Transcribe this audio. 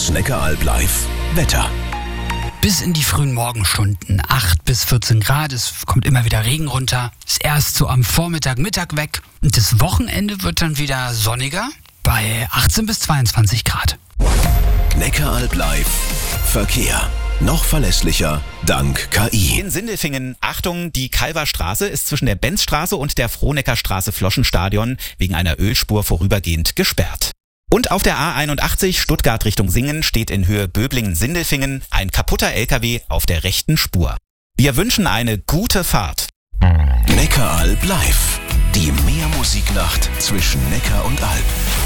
Das Neckaralb Live Wetter. Bis in die frühen Morgenstunden, 8 bis 14 Grad, es kommt immer wieder Regen runter, ist erst so am Vormittag, Mittag weg und das Wochenende wird dann wieder sonniger bei 18 bis 22 Grad. Neckaralb Live Verkehr. Noch verlässlicher dank KI. In Sindelfingen, Achtung, die Kalverstraße ist zwischen der Benzstraße und der Frohneckerstraße Floschenstadion wegen einer Ölspur vorübergehend gesperrt. Und auf der A81 Stuttgart Richtung Singen steht in Höhe Böblingen-Sindelfingen ein kaputter LKW auf der rechten Spur. Wir wünschen eine gute Fahrt. Neckaralb Live. Die Meermusiknacht zwischen Neckar und Alb.